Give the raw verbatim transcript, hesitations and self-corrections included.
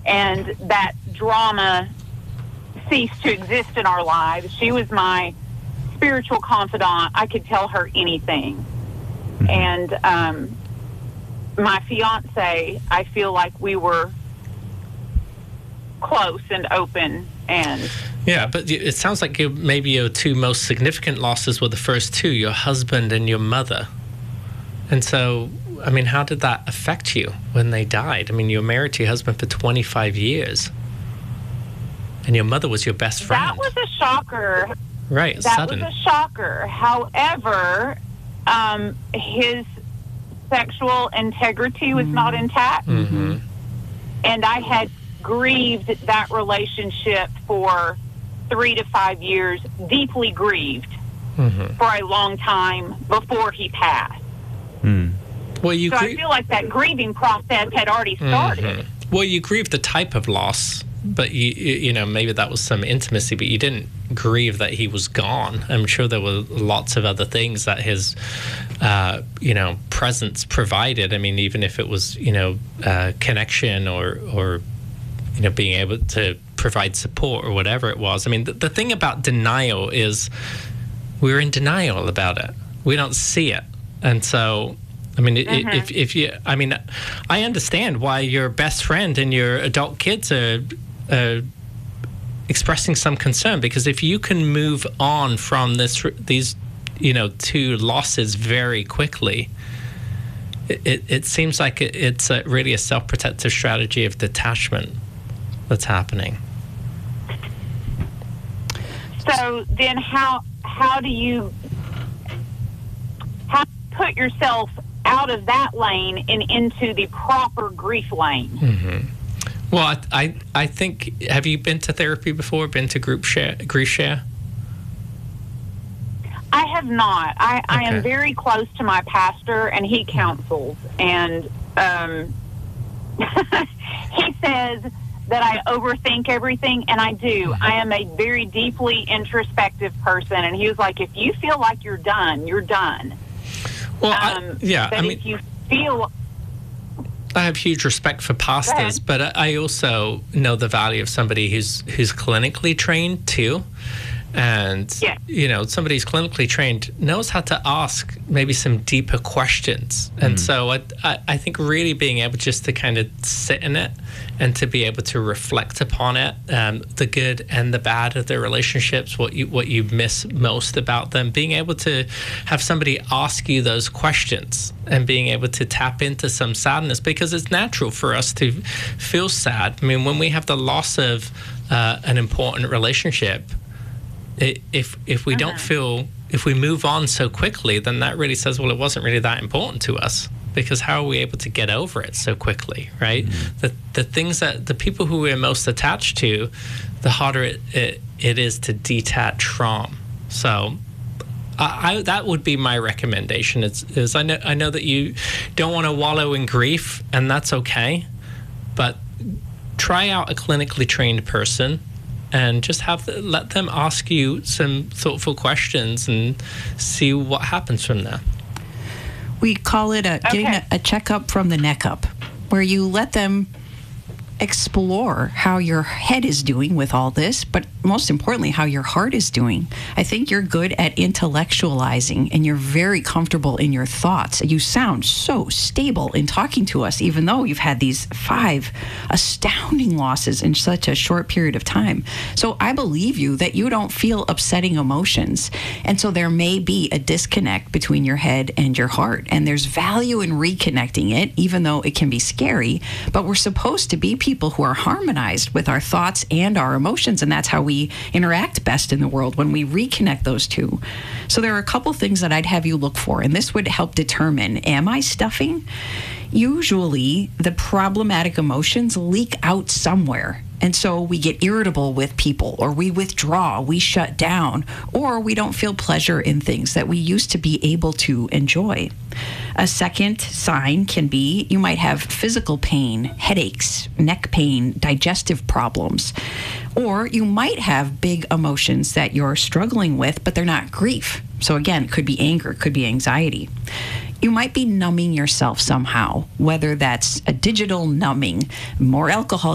and that drama ceased to exist in our lives. She was my spiritual confidant. I could tell her anything. Mm-hmm. And um, my fiance, I feel like we were close and open. And yeah, but it sounds like you, maybe your two most significant losses were the first two, your husband and your mother. And so, I mean, how did that affect you when they died? I mean, you were married to your husband for twenty-five years, and your mother was your best friend. That was a shocker. Right, that sudden. was a shocker. However, um, his sexual integrity was mm. not intact. Mm-hmm. And I had grieved that relationship for three to five years, deeply grieved mm-hmm. for a long time before he passed. Mm. Well, you so grie- I feel like that grieving process had already started. Mm-hmm. Well, you grieved the type of loss, but you, you know, maybe that was some intimacy, but you didn't grieve that he was gone. I'm sure there were lots of other things that his, uh, you know, presence provided. I mean, even if it was, you know, uh, connection or, or, you know, being able to provide support or whatever it was. I mean, the, the thing about denial is we're in denial about it. We don't see it. And so, I mean, mm-hmm. if if you, I mean, I understand why your best friend and your adult kids are uh, expressing some concern, because if you can move on from this, these, you know, two losses very quickly, it, it, it seems like it, it's a, really a self-protective strategy of detachment that's happening. So then, how how do you how do you put yourself out of that lane and into the proper grief lane? Mm-hmm. Well, I, I I think, have you been to therapy before? Been to group share, grief share? I have not. I, okay. I am very close to my pastor, and he counsels, and um, he says that I overthink everything, and I do. I am a very deeply introspective person, and he was like, if you feel like you're done, you're done. Well, um, I, yeah, but I mean, if you feel... I have huge respect for pastors, but I also know the value of somebody who's who's clinically trained too. And, yeah. you know, somebody who's clinically trained knows how to ask maybe some deeper questions. And mm. so I, I, I think really being able just to kind of sit in it and to be able to reflect upon it, um, the good and the bad of their relationships, what you what you miss most about them, being able to have somebody ask you those questions and being able to tap into some sadness, because it's natural for us to feel sad. I mean, when we have the loss of uh, an important relationship, It, if if we uh-huh. don't feel, if we move on so quickly, then that really says, well, it wasn't really that important to us, because how are we able to get over it so quickly, right? Mm-hmm. The the things that, the people who we're most attached to, the harder it, it, it is to detach from. So I, I, that would be my recommendation. Is, is I know I know that you don't want to wallow in grief, and that's okay, but try out a clinically trained person and just have the, let them ask you some thoughtful questions and see what happens from there. We call it a, okay. getting a, a checkup from the neck up, where you let them explore how your head is doing with all this, but most importantly, how your heart is doing. I think you're good at intellectualizing, and you're very comfortable in your thoughts. You sound so stable in talking to us, even though you've had these five astounding losses in such a short period of time. So I believe you that you don't feel upsetting emotions. And so there may be a disconnect between your head and your heart. And there's value in reconnecting it, even though it can be scary. But we're supposed to be people who are harmonized with our thoughts and our emotions, and that's how we interact best in the world, when we reconnect those two. So there are a couple things that I'd have you look for, and this would help determine, am I stuffing? Usually the problematic emotions leak out somewhere. And so we get irritable with people, or we withdraw, we shut down, or we don't feel pleasure in things that we used to be able to enjoy. A second sign can be you might have physical pain, headaches, neck pain, digestive problems, or you might have big emotions that you're struggling with, but they're not grief. So again, it could be anger, it could be anxiety. You might be numbing yourself somehow, whether that's a digital numbing, more alcohol